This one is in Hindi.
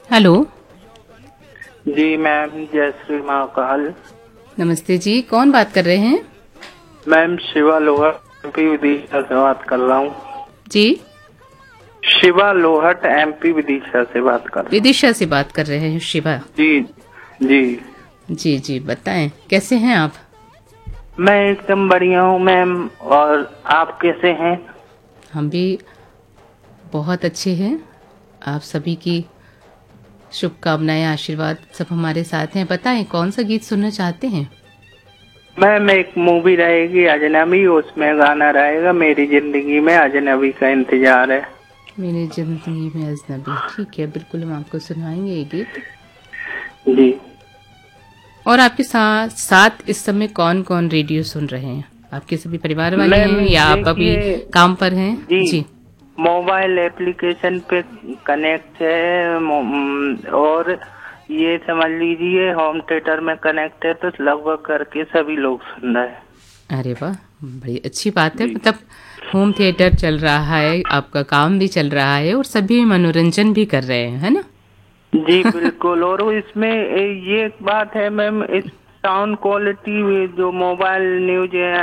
हेलो। जी मैम, जय श्री महाकाल। नमस्ते जी, कौन बात कर रहे हैं? मैम शिवा लोहट एमपी विदिशा से बात कर रहा हूँ। जी, शिवा लोहट एमपी विदिशा से बात कर रहा हूँ। विदिशा से बात कर रहे हैं शिवा। जी जी। जी जी, बताएं कैसे हैं आप? मैं एकदम बढ़िया हूँ मैम, और आप कैसे हैं? हम भी बहुत अच्छे हैं। आप सभी की शुभकामनाएं, आशीर्वाद सब हमारे साथ हैं। बताएं कौन सा गीत सुनना चाहते हैं? मैम एक मूवी रहेगी अजनबी, उसमें गाना रहेगा मेरी जिंदगी में अजनबी का इंतजार है। मेरी जिंदगी में अजनबी, ठीक है, बिल्कुल हम आपको सुनाएंगे ये गीत। जी। और आपके साथ साथ इस समय कौन कौन रेडियो सुन रहे हैं? आपके सभी परिवार वाले मैम हैं या आप अभी देखिए, काम पर हैं? जी, जी। मोबाइल एप्लीकेशन पे कनेक्ट है और ये समझ लीजिए होम थिएटर में कनेक्ट है, तो लगभग करके सभी लोग सुन रहे हैं। अरे वाह, बड़ी अच्छी बात है। जी मतलब होम थिएटर चल रहा है, आपका काम भी चल रहा है और सभी मनोरंजन भी कर रहे हैं, है ना? जी बिल्कुल। और इसमें ये एक बात है मैम, इस साउंड क्वालिटी जो मोबाइल न्यूज है